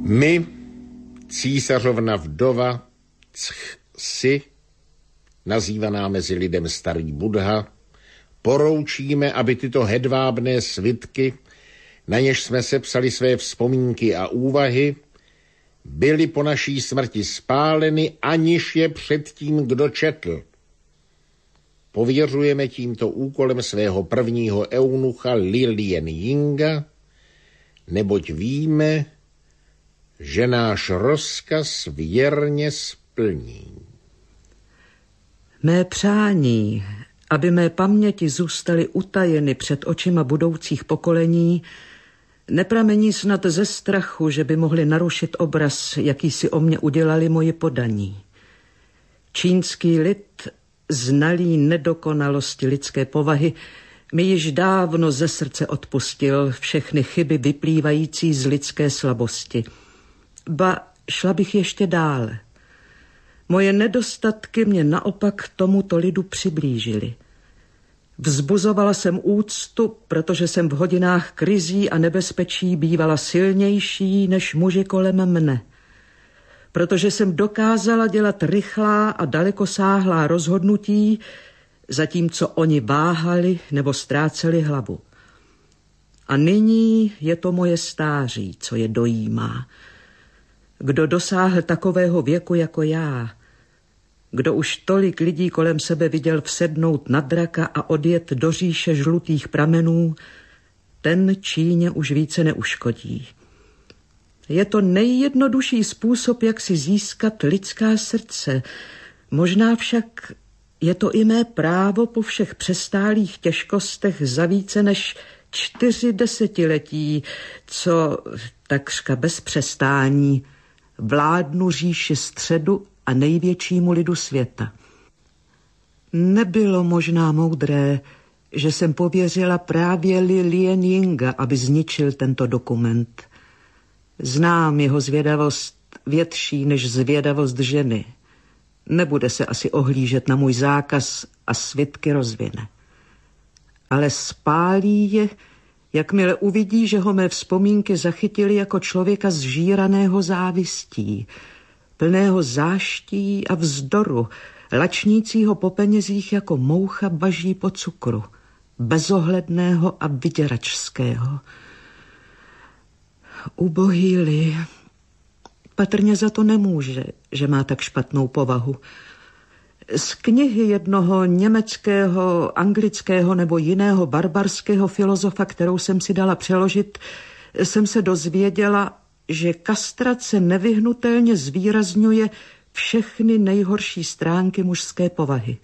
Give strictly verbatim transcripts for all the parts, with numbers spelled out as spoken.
My, císařovna vdova Csi, nazývaná mezi lidem starý Buddha, poroučíme, aby tyto hedvábné svitky, na něž jsme sepsali své vzpomínky a úvahy, byly po naší smrti spáleny, aniž je předtím kdo četl. Pověřujeme tímto úkolem svého prvního eunucha Lilien Yinga, neboť víme, že náš rozkaz věrně splní. Mé přání, aby mé paměti zůstaly utajeny před očima budoucích pokolení, nepramení snad ze strachu, že by mohli narušit obraz, jaký si o mě udělali moji podaní. Čínský lid, znalý nedokonalosti lidské povahy, mi již dávno ze srdce odpustil všechny chyby vyplývající z lidské slabosti. Ba, šla bych ještě dále. Moje nedostatky mě naopak tomuto lidu přiblížily. Vzbuzovala jsem úctu, protože jsem v hodinách krizí a nebezpečí bývala silnější než muži kolem mne. Protože jsem dokázala dělat rychlá a dalekosáhlá rozhodnutí, zatímco oni váhali nebo ztráceli hlavu. A nyní je to moje stáří, co je dojímá. Kdo dosáhl takového věku jako já, kdo už tolik lidí kolem sebe viděl vsednout na draka a odjet do říše žlutých pramenů, ten Číně už více neuškodí. Je to nejjednodušší způsob, jak si získat lidská srdce. Možná však je to i mé právo po všech přestálých těžkostech za více než čtyři desetiletí, co takřka bez přestání vládnu říši středu a největšímu lidu světa. Nebylo možná moudré, že jsem pověřila právě Lilien Yinga, aby zničil tento dokument. Znám jeho zvědavost větší než zvědavost ženy. Nebude se asi ohlížet na můj zákaz a svitky rozvine. Ale spálí je, jakmile uvidí, že ho mé vzpomínky zachytili jako člověka zžíraného závistí, plného záští a vzdoru, lačnícího po penězích jako moucha baží po cukru, bezohledného a vyděračského. Ubohý Li, patrně za to nemůže, že má tak špatnou povahu. Z knihy jednoho německého, anglického nebo jiného barbarského filozofa, kterou jsem si dala přeložit, jsem se dozvěděla, že kastrace nevyhnutelně zvýrazňuje všechny nejhorší stránky mužské povahy.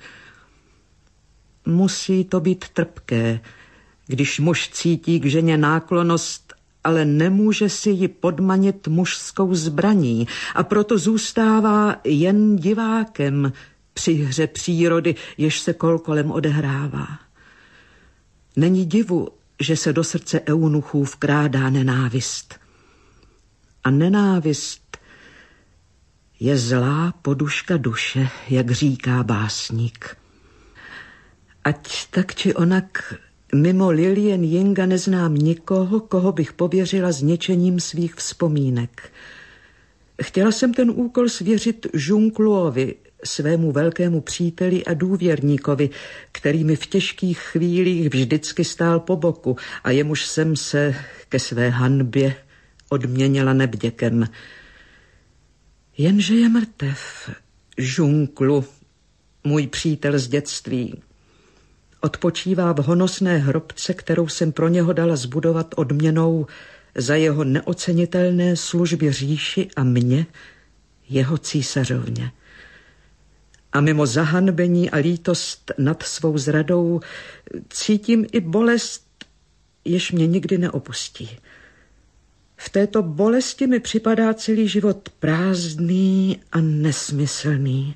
Musí to být trpké, když muž cítí k ženě náklonnost, ale nemůže si ji podmanit mužskou zbraní a proto zůstává jen divákem při hře přírody, jež se kolkolem odehrává. Není divu, že se do srdce eunuchů vkrádá nenávist. A nenávist je zlá poduška duše, jak říká básník. Ať tak či onak mimo Lilien Yinga neznám nikoho, koho bych pověřila zničením svých vzpomínek. Chtěla jsem ten úkol svěřit Zhong Luovi, svému velkému příteli a důvěrníkovi, který mi v těžkých chvílích vždycky stál po boku a jemuž jsem se ke své hanbě odměnila nevděkem. Jenže je mrtev, Zhong Lu, můj přítel z dětství. Odpočívá v honosné hrobce, kterou jsem pro něho dala zbudovat odměnou za jeho neocenitelné služby říši a mě, jeho císařovně. A mimo zahanbení a lítost nad svou zradou cítím i bolest, jež mě nikdy neopustí. V této bolesti mi připadá celý život prázdný a nesmyslný.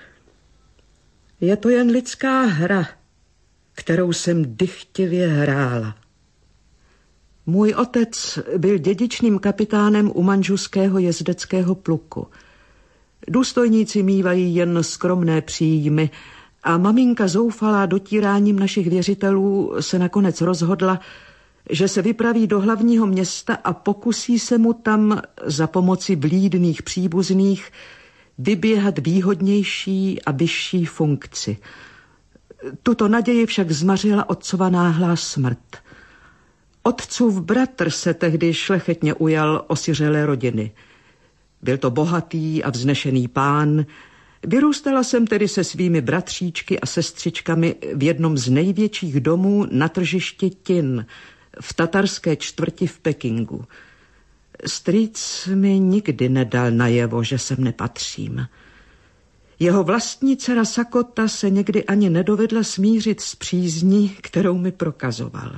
Je to jen lidská hra, kterou jsem dychtivě hrála. Můj otec byl dědičným kapitánem u manžuského jezdeckého pluku. Důstojníci mívají jen skromné příjmy a maminka zoufalá dotíráním našich věřitelů se nakonec rozhodla, že se vypraví do hlavního města a pokusí se mu tam za pomoci vlídných příbuzných vyběhat výhodnější a vyšší funkci. Tuto naději však zmařila otcova náhlá smrt. Otcův bratr se tehdy šlechetně ujal osiřelé rodiny. Byl to bohatý a vznešený pán. Vyrůstala jsem tedy se svými bratříčky a sestřičkami v jednom z největších domů na tržišti Tin, v tatarské čtvrti v Pekingu. Strýc mi nikdy nedal najevo, že sem nepatřím. Jeho vlastní dcera Sakota se někdy ani nedovedla smířit s přízní, kterou mi prokazoval.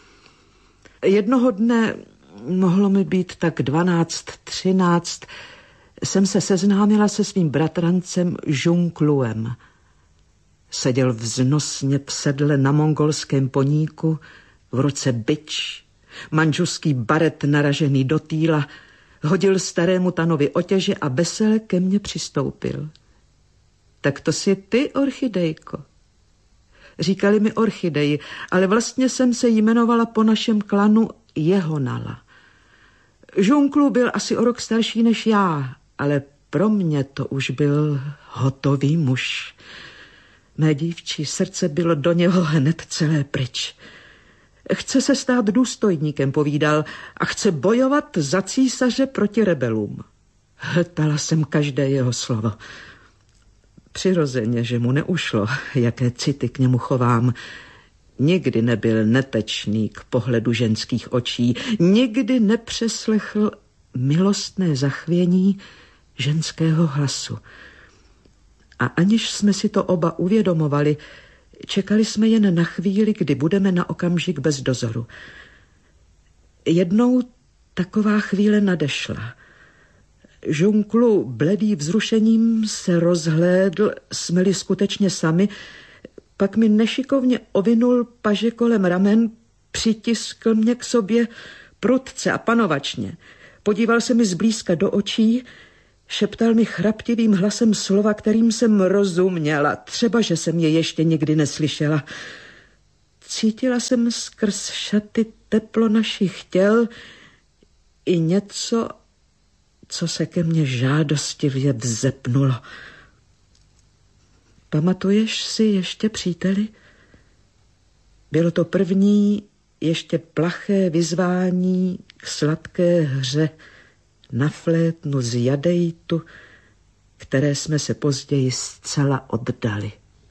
Jednoho dne, mohlo mi být tak dvanáct, třináct, jsem se seznámila se svým bratrancem Žunkluem. Seděl vznosně v sedle na mongolském poníku, v ruce bič, manžuský baret naražený do týla, hodil starému Tanovi otěže a vesele ke mně přistoupil. Tak to jsi ty, orchidejko. Říkali mi orchidej, ale vlastně jsem se jmenovala po našem klanu Jehonala. Žunklu byl asi o rok starší než já, ale pro mě to už byl hotový muž. Mé dívčí srdce bylo do něho hned celé pryč. Chce se stát důstojníkem, povídal, a chce bojovat za císaře proti rebelům. Hltala jsem každé jeho slovo. Přirozeně, že mu neušlo, jaké city k němu chovám. Nikdy nebyl netečný k pohledu ženských očí, nikdy nepřeslechl milostné zachvění ženského hlasu. A aniž jsme si to oba uvědomovali, čekali jsme jen na chvíli, kdy budeme na okamžik bez dozoru. Jednou taková chvíle nadešla. Žunklu, bledý vzrušením, se rozhlédl, jsme-li skutečně sami, pak mi nešikovně ovinul paže kolem ramen, přitiskl mě k sobě prudce a panovačně. Podíval se mi zblízka do očí, šeptal mi chraptivým hlasem slova, kterým jsem rozuměla, třeba, že jsem je ještě nikdy neslyšela. Cítila jsem skrz šaty teplo našich těl i něco, co se ke mně žádostivě vzepnulo. Pamatuješ si ještě, příteli? Bylo to první, ještě plaché vyzvání k sladké hře na flétnu z jadejtu, které jsme se později zcela oddali.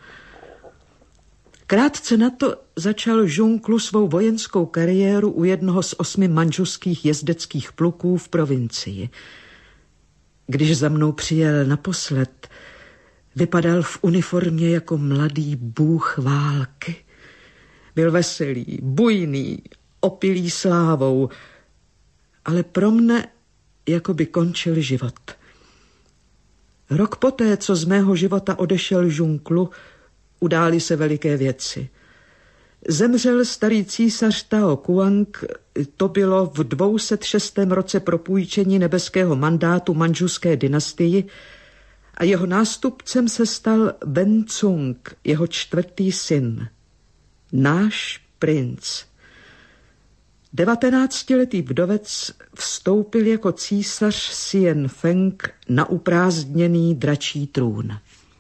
Krátce na to začal Žunklu svou vojenskou kariéru u jednoho z osmi manžuských jezdeckých pluků v provincii. Když za mnou přijel naposled, vypadal v uniformě jako mladý bůh války. Byl veselý, bujný, opilý slávou, ale pro mne jako by končil život. Rok poté, co z mého života odešel Žunklu, udály se veliké věci. Zemřel starý císař Tao Kuang, to bylo v dvouset šestém roce propůjčení nebeského mandátu manžuské dynastii, a jeho nástupcem se stal Ben Cung, jeho čtvrtý syn. Náš princ. Devatenáctiletý vdovec vstoupil jako císař Sien Feng na uprázdněný dračí trůn.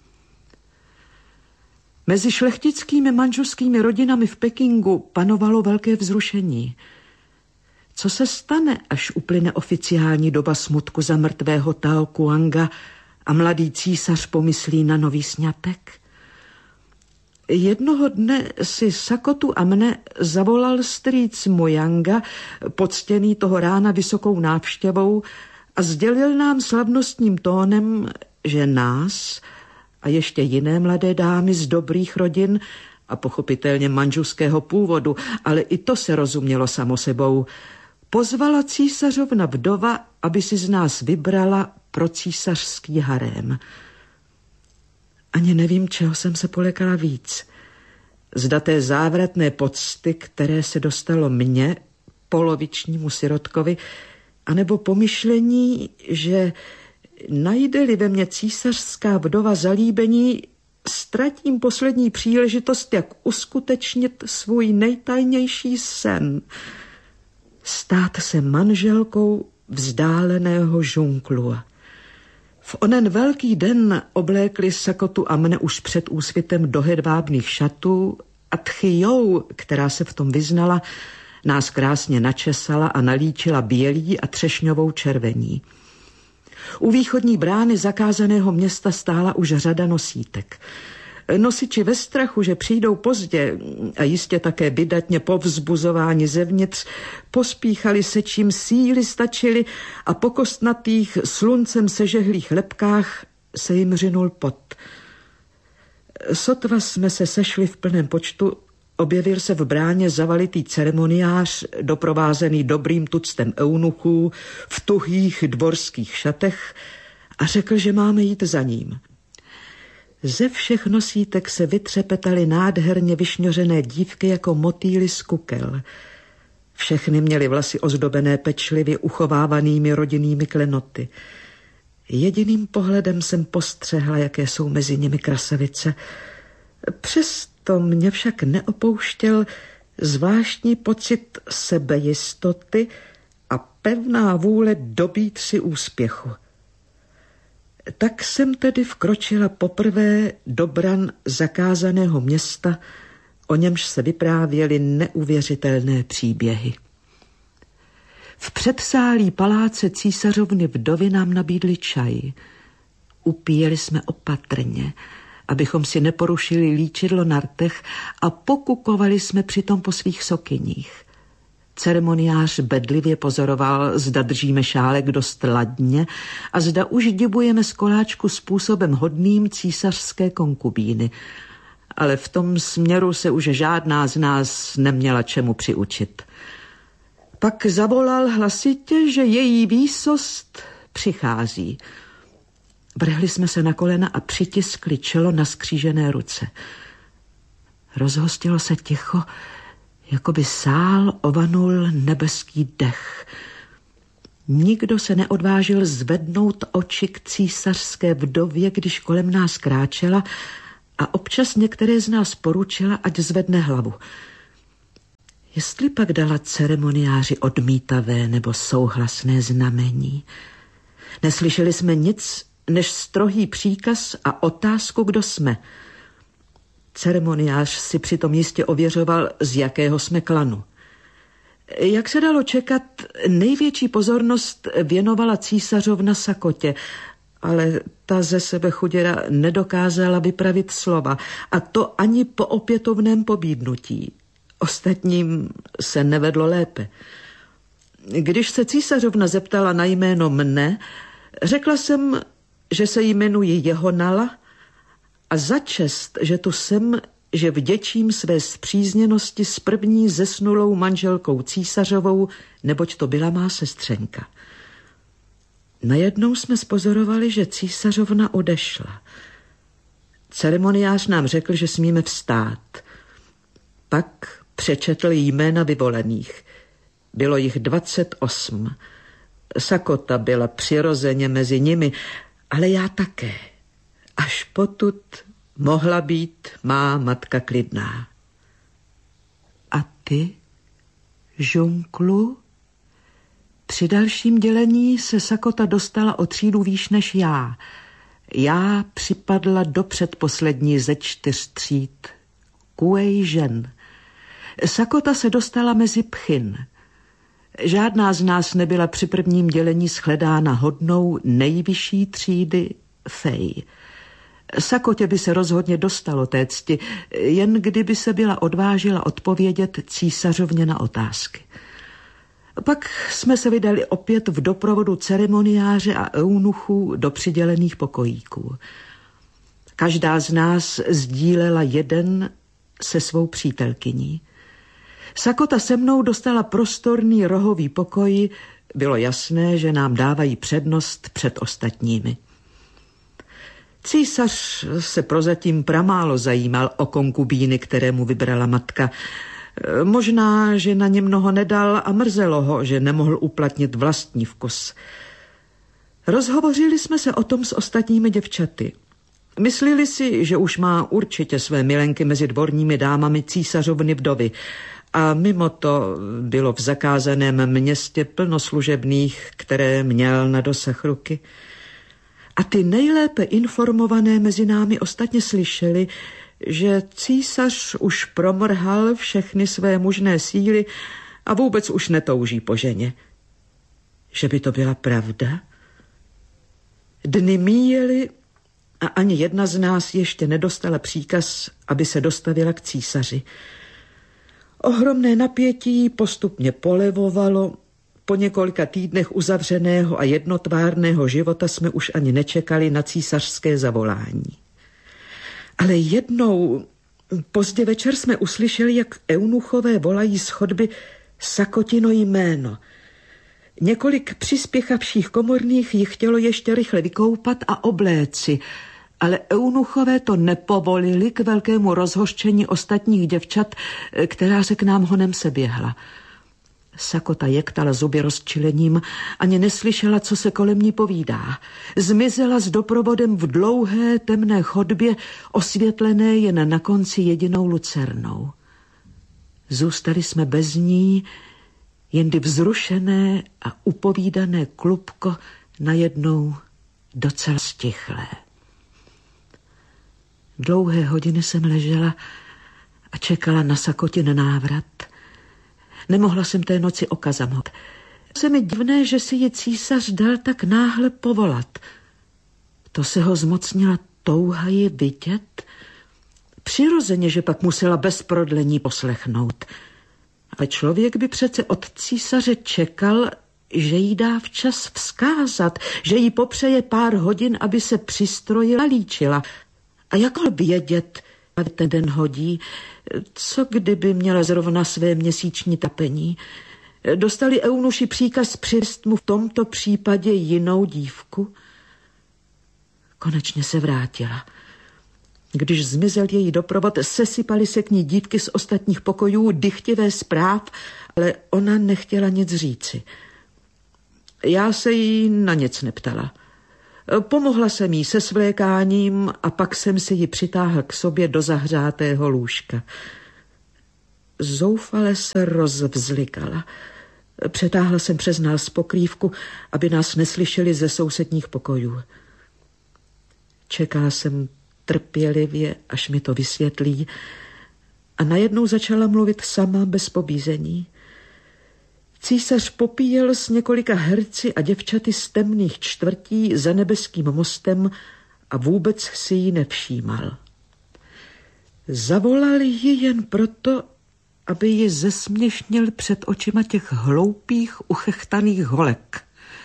Mezi šlechtickými manžuskými rodinami v Pekingu panovalo velké vzrušení. Co se stane, až uplyne oficiální doba smutku za mrtvého Tao Kuanga a mladý císař pomyslí na nový sňatek? Jednoho dne si Sakotu a mne zavolal strýc Mojanga, poctěný toho rána vysokou návštěvou, a sdělil nám slavnostním tónem, že nás a ještě jiné mladé dámy z dobrých rodin a pochopitelně manžuského původu, ale i to se rozumělo samo sebou, pozvala císařovna vdova, aby si z nás vybrala pro císařský harém. Ani nevím, čeho jsem se polekala víc. Zda té závratné pocty, které se dostalo mně, polovičnímu sirotkovi, anebo pomyšlení, že najde-li ve mně císařská vdova zalíbení, ztratím poslední příležitost, jak uskutečnit svůj nejtajnější sen. stát se manželkou vzdáleného Žunklua. V onen velký den oblékli Sakotu a mne už před úsvitem do hedvábných šatů a Tchijou, která se v tom vyznala, nás krásně načesala a nalíčila bělí a třešňovou červení. U východní brány zakázaného města stála už řada nosítek. Nosiči ve strachu, že přijdou pozdě a jistě také vydatně povzbuzováni zevnitř, pospíchali se, čím síly stačily a po kostnatých sluncem sežehlých lebkách se jim řinul pot. Sotva jsme se sešli v plném počtu, objevil se v bráně zavalitý ceremoniář, doprovázený dobrým tuctem eunuchů v tuhých dvorských šatech a řekl, že máme jít za ním. Ze všech nosítek se vytřepetaly nádherně vyšňořené dívky jako motýly z kukel. Všechny měly vlasy ozdobené pečlivě uchovávanými rodinnými klenoty. Jediným pohledem jsem postřehla, jaké jsou mezi nimi krasavice. Přesto mě však neopouštěl zvláštní pocit sebejistoty a pevná vůle dobít si úspěchu. Tak jsem tedy vkročila poprvé do bran zakázaného města, o němž se vyprávěly neuvěřitelné příběhy. V předsálí paláce císařovny vdovy nám nabídli čaj. Upíjeli jsme opatrně, abychom si neporušili líčidlo na rtech a pokukovali jsme přitom po svých sokyních. Ceremoniář bedlivě pozoroval, zda držíme šálek dost ladně a zda už dibujeme z koláčku způsobem hodným císařské konkubíny. Ale v tom směru se už žádná z nás neměla čemu přiučit. Pak zavolal hlasitě, že její výsost přichází. Vrhli jsme se na kolena a přitiskli čelo na skřížené ruce. Rozhostilo se ticho, jako by sál ovanul nebeský dech. Nikdo se neodvážil zvednout oči k císařské vdově, když kolem nás kráčela, a občas některé z nás poručila, ať zvedne hlavu. Jestli pak dala ceremoniáři odmítavé nebo souhlasné znamení. Neslyšeli jsme nic než strohý příkaz a otázku, kdo jsme. Ceremoniář si přitom jistě ověřoval, z jakého jsme klanu. Jak se dalo čekat, největší pozornost věnovala císařovna Sakotě, ale ta ze sebe chuděra nedokázala vypravit slova, a to ani po opětovném pobídnutí. Ostatním se nevedlo lépe. Když se císařovna zeptala na jméno mne, řekla jsem, že se jmenuji Jehonala a za čest, že tu jsem, že vděčím své spřízněnosti s první zesnulou manželkou císařovou, neboť to byla má sestřenka. Najednou jsme spozorovali, že císařovna odešla. Ceremoniář nám řekl, že smíme vstát. Pak přečetl jména vyvolených. Bylo jich dvacet osm. Sakota byla přirozeně mezi nimi, ale já také. Až potud mohla být má matka klidná. A ty, Žunklu? Při dalším dělení se Sakota dostala o třídu výš než já. Já připadla do předposlední ze čtyř tříd. Kuej žen. Sakota se dostala mezi pchin. Žádná z nás nebyla při prvním dělení shledána hodnou nejvyšší třídy fej. Sakotě by se rozhodně dostalo té cti, jen kdyby se byla odvážila odpovědět císařovně na otázky. Pak jsme se vydali opět v doprovodu ceremoniáře a eunuchů do přidělených pokojíků. Každá z nás sdílela jeden se svou přítelkyní. Sakota se mnou dostala prostorný rohový pokoj, bylo jasné, že nám dávají přednost před ostatními. Císař se prozatím pramálo zajímal o konkubíny, které mu vybrala matka. Možná, že na ně mnoho nedal a mrzelo ho, že nemohl uplatnit vlastní vkus. Rozhovořili jsme se o tom s ostatními děvčaty. Myslili si, že už má určitě své milenky mezi dvorními dámami císařovny vdovy, A mimo to bylo v zakázaném městě plno služebných, které měl na dosah ruky. A ty nejlépe informované mezi námi ostatně slyšeli, že císař už promrhal všechny své mužné síly a vůbec už netouží po ženě. Že by to byla pravda? Dny míjely a ani jedna z nás ještě nedostala příkaz, aby se dostavila k císaři. Ohromné napětí postupně polevovalo. Po několika týdnech uzavřeného a jednotvárného života jsme už ani nečekali na císařské zavolání. Ale jednou pozdě večer jsme uslyšeli, jak eunuchové volají z chodby Sakotino jméno. Několik přispěchavších komorných jich chtělo ještě rychle vykoupat a obléci, ale eunuchové to nepovolili k velkému rozhořčení ostatních děvčat, která se k nám honem seběhla. Sakota jektala zuby rozčilením, ani neslyšela, co se kolem ní povídá. Zmizela s doprovodem v dlouhé temné chodbě, osvětlené jen na konci jedinou lucernou. Zůstali jsme bez ní, jendy vzrušené a upovídané klubko najednou docela stichlé. Dlouhé hodiny jsem ležela a čekala na Sakotin návrat. Nemohla jsem té noci oka zamhnout. Se mi divné, že si ji císař dal tak náhle povolat. To se ho zmocnila touha ji vidět. Přirozeně, že pak musela bez prodlení poslechnout. Ale člověk by přece od císaře čekal, že jí dá včas vzkázat, že jí popřeje pár hodin, aby se přistrojila a líčila. A jak mohl vědět, a ten den hodí, co kdyby měla zrovna své měsíční tapení? Dostali eunuši příkaz přivést mu v tomto případě jinou dívku? Konečně se vrátila. Když zmizel její doprovod, sesypaly se k ní dívky z ostatních pokojů, dychtivé zpráv, ale ona nechtěla nic říci. Já se jí na nic neptala. Pomohla jsem jí se svlékáním a pak jsem si ji přitáhl k sobě do zahřátého lůžka. Zoufale se rozvzlikala. Přetáhla jsem přes nás pokrývku, aby nás neslyšeli ze sousedních pokojů. Čekala jsem trpělivě, až mi to vysvětlí, a najednou začala mluvit sama bez pobízení. Císař popíjel s několika herci a děvčaty z temných čtvrtí za nebeským mostem a vůbec si ji nevšímal. Zavolal ji jen proto, aby ji zesměšnil před očima těch hloupých, uchechtaných holek.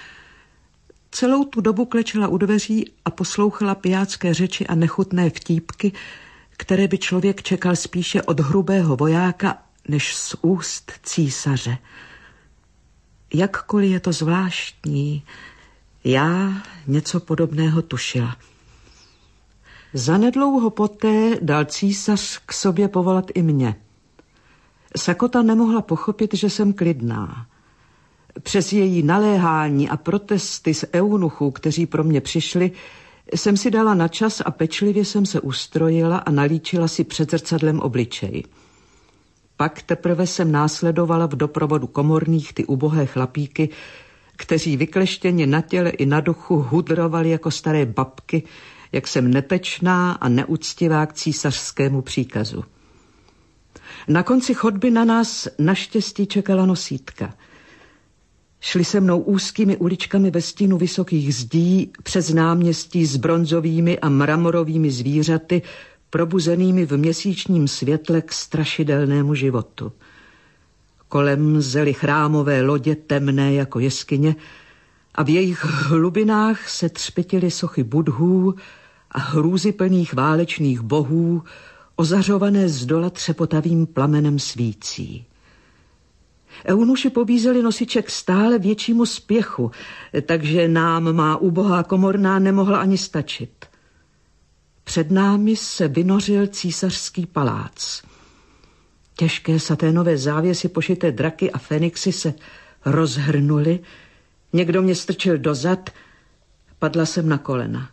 Celou tu dobu klečela u dveří a poslouchala pijácké řeči a nechutné vtípky, které by člověk čekal spíše od hrubého vojáka, než z úst císaře. Jakkoliv je to zvláštní, já něco podobného tušila. Zanedlouho poté dal císař k sobě povolat i mě. Sakota nemohla pochopit, že jsem klidná. Přes její naléhání a protesty z eunuchů, kteří pro mě přišli, jsem si dala na čas a pečlivě jsem se ustrojila a nalíčila si před zrcadlem obličej. Pak teprve jsem následovala v doprovodu komorných ty ubohé chlapíky, kteří vykleštěně na těle i na duchu hudrovali jako staré babky, jak jsem netečná a neúctivá k císařskému příkazu. Na konci chodby na nás naštěstí čekala nosítka. Šli se mnou úzkými uličkami ve stínu vysokých zdí přes náměstí s bronzovými a mramorovými zvířaty, probuzenými v měsíčním světle k strašidelnému životu. Kolem zely chrámové lodě temné jako jeskyně a v jejich hlubinách se třpitily sochy budhů a hrůzyplných válečných bohů, ozařované zdola třepotavým plamenem svící. Eunuši pobízeli nosiče k stále většímu spěchu, takže nám má ubohá komorná nemohla ani stačit. Před námi se vynořil císařský palác. Těžké saténové závěsy pošité draky a fenixy se rozhrnuly. Někdo mě strčil dozad, padla jsem na kolena.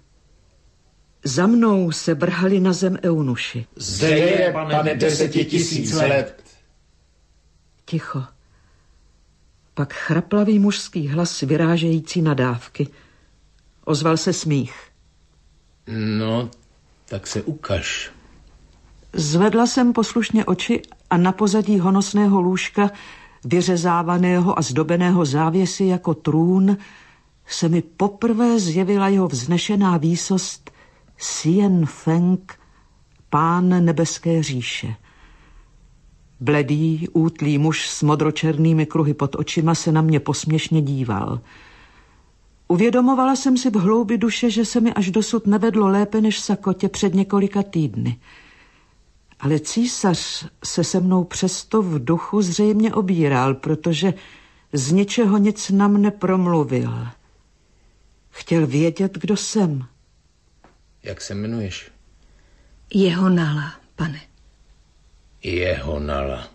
Za mnou se vrhali na zem eunuši. Zde je, pane, deseti tisíc let. Ticho. Pak chraplavý mužský hlas vyrážející nadávky. Ozval se smích. No, tak se ukaž. Zvedla jsem poslušně oči a na pozadí honosného lůžka, vyřezávaného a zdobeného závěsy jako trůn, se mi poprvé zjevila jeho vznešená výsost Sien Feng, pán nebeské říše. Bledý, útlý muž s modročernými kruhy pod očima se na mě posměšně díval. Uvědomovala jsem si v hloubi duše, že se mi až dosud nevedlo lépe než Sakotě před několika týdny. Ale císař se se mnou přesto v duchu zřejmě obíral, protože z ničeho nic na mne promluvil. Chtěl vědět, kdo jsem. Jak se jmenuješ? Jehonala, pane. Jehonala.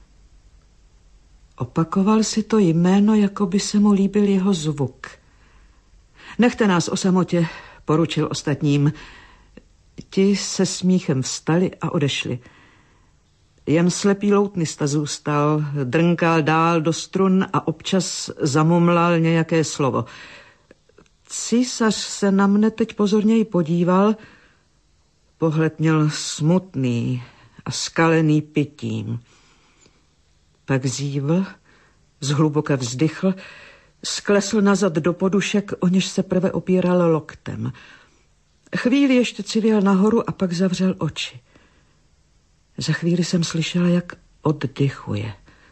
Opakoval si to jméno, jako by se mu líbil jeho zvuk. Nechte nás o samotě, poručil ostatním. Ti se smíchem vstali a odešli. Jen slepý loutnista zůstal, drnkal dál do strun a občas zamumlal nějaké slovo. Císař se na mne teď pozorněji podíval. Pohled měl smutný a skalený pitím. Pak zívl, zhluboka vzdychl, sklesl nazad do podušek, o něž se prve opíral loktem. Chvíli ještě civěl nahoru a pak zavřel oči. Za chvíli jsem slyšela, jak oddychuje.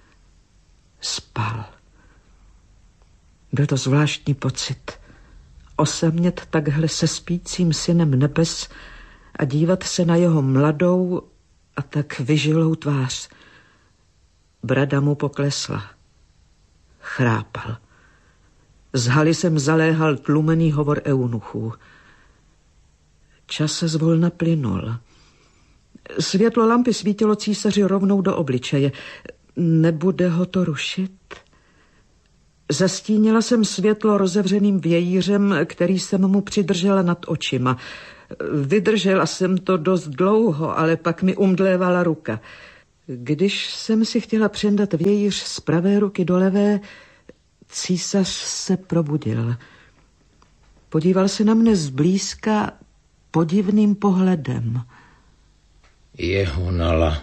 Spal. Byl to zvláštní pocit. Osamět takhle se spícím synem nebes a dívat se na jeho mladou a tak vyžilou tvář. Brada mu poklesla. Chrápal. Z haly jsem zaléhal tlumený hovor eunuchů. Čas se zvolna plynul. Světlo lampy svítilo císaři rovnou do obličeje. Nebude ho to rušit? Zastínila jsem světlo rozevřeným vějířem, který jsem mu přidržela nad očima. Vydržela jsem to dost dlouho, ale pak mi umdlévala ruka. Když jsem si chtěla přendat vějíř z pravé ruky do levé, císař se probudil. Podíval se na mne zblízka podivným pohledem. Jehonala.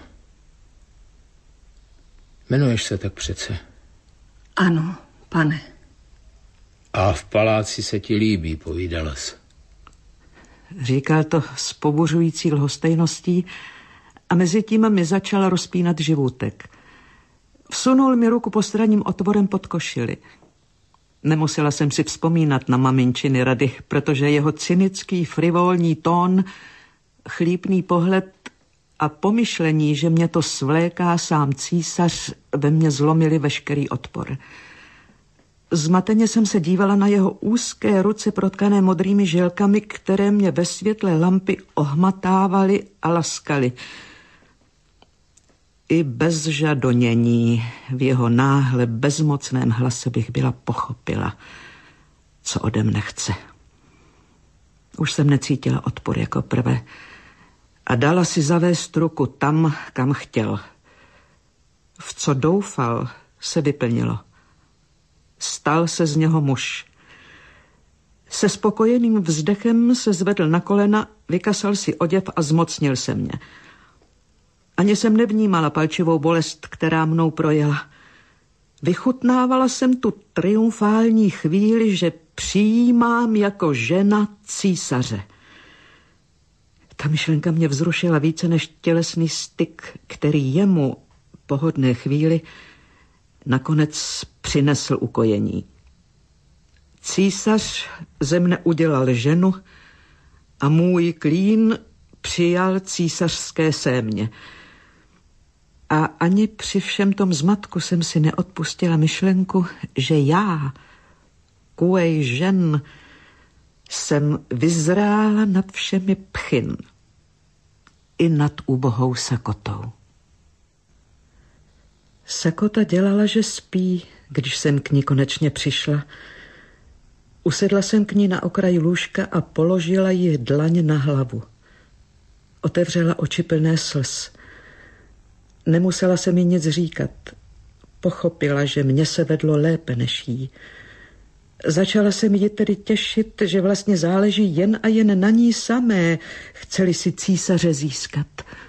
Jmenuješ se tak přece? Ano, pane. A v paláci se ti líbí, povídala jsi. Říkal to s pobuřující lhostejností a mezi tím mi začal rozpínat živůtek. Vsunul mi ruku postranním otvorem pod košili. Nemusela jsem si vzpomínat na maminčiny rady, protože jeho cynický, frivolní tón, chlípný pohled a pomyšlení, že mě to svléká sám císař, ve mně zlomili veškerý odpor. Zmateně jsem se dívala na jeho úzké ruce protkané modrými žilkami, které mě ve světle lampy ohmatávaly a laskaly. I bez žadonění v jeho náhle bezmocném hlase bych byla pochopila, co ode mne chce. Už jsem necítila odpor jako prvé a dala si zavést ruku tam, kam chtěl. V co doufal, se vyplnilo. Stal se z něho muž. Se spokojeným vzdechem se zvedl na kolena, vykasal si oděv a zmocnil se mě. Ani jsem nevnímala palčivou bolest, která mnou projela. Vychutnávala jsem tu triumfální chvíli, že přijímám jako žena císaře. Ta myšlenka mě vzrušila více než tělesný styk, který jemu po hodné chvíli nakonec přinesl ukojení. Císař ze mne udělal ženu a můj klín přijal císařské sémě. A ani při všem tom zmatku jsem si neodpustila myšlenku, že já, kuej žen, jsem vyzrála nad všemi pchyn, i nad ubohou Sakotou. Sakota dělala, že spí, když jsem k ní konečně přišla. Usedla jsem k ní na okraji lůžka a položila jí dlaň na hlavu. Otevřela oči plné slz. Nemusela se mi nic říkat. pochopila, že mě se vedlo lépe než jí. Začala se mi ji tedy těšit, že vlastně záleží jen a jen na ní samé, chceli si císaře získat.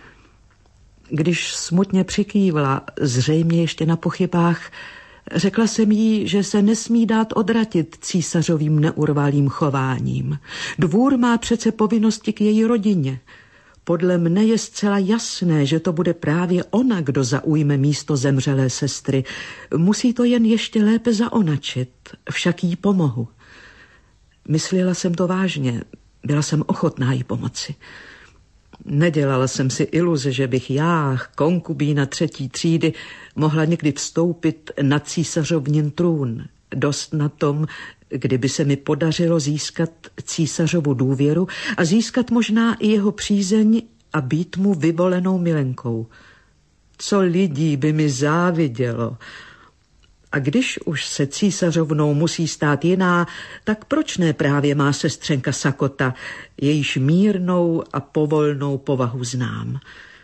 Když smutně přikývla, zřejmě ještě na pochybách, řekla jsem jí, že se nesmí dát odratit císařovým neurvalým chováním. Dvůr má přece povinnosti k její rodině. Podle mne je zcela jasné, že to bude právě ona, kdo zaujme místo zemřelé sestry. Musí to jen ještě lépe zaonačit, však jí pomohu. Myslela jsem to vážně, byla jsem ochotná jí pomoci. Nedělala jsem si iluze, že bych já, konkubína třetí třídy, mohla někdy vstoupit na císařovnin trůn. Dost na tom, kdyby se mi podařilo získat císařovu důvěru a získat možná i jeho přízeň a být mu vyvolenou milenkou. Co lidí by mi závidělo. A když už se císařovnou musí stát jiná, tak proč ne právě má sestřenka Sakota, jejíž mírnou a povolnou povahu znám.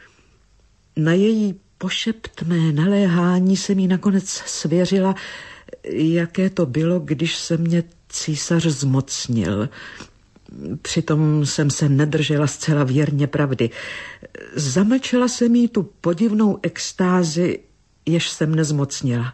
Na její pošeptné naléhání se mi nakonec svěřila, jaké to bylo, když se mě císař zmocnil. Přitom jsem se nedržela zcela věrně pravdy. Zamlčela jsem jí tu podivnou extázi, jež se mne zmocnila.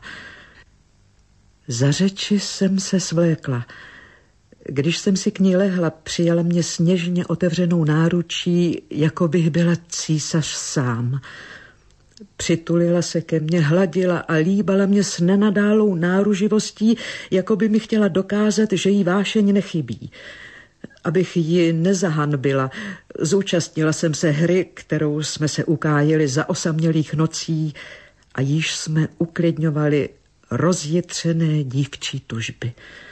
Za řeči jsem se svlékla. Když jsem si k ní lehla, přijala mě sněžně otevřenou náručí, jako bych byla císař sám. Přitulila se ke mně, hladila a líbala mě s nenadálou náruživostí, jako by mi chtěla dokázat, že jí vášeň nechybí. Abych ji nezahanbila, zúčastnila jsem se hry, kterou jsme se ukájeli za osamělých nocí a již jsme uklidňovali rozjitřené dívčí tužby.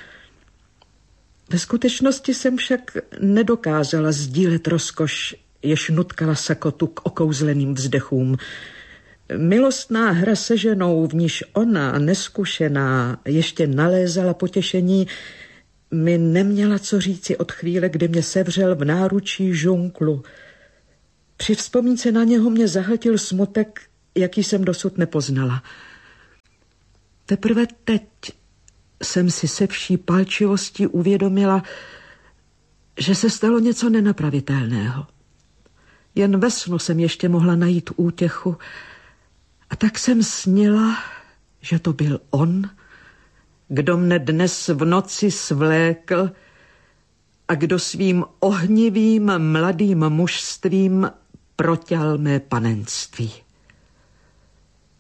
Ve skutečnosti jsem však nedokázala sdílet rozkoš, jež nutkala Sakotu k okouzleným vzdechům. Milostná hra se ženou, v níž ona, neskušená, ještě nalézala potěšení, mi neměla co říci od chvíle, kdy mě sevřel v náručí žunklu. Při vzpomínce na něho mě zahltil smutek, jaký jsem dosud nepoznala. Teprve teď jsem si se vší palčivostí uvědomila, že se stalo něco nenapravitelného. Jen ve snu jsem ještě mohla najít útěchu a tak jsem snila, že to byl on, kdo mne dnes v noci svlékl a kdo svým ohnivým mladým mužstvím proťal mé panenství.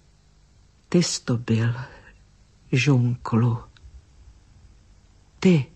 Ty jsi to byl, žunklu. Ty.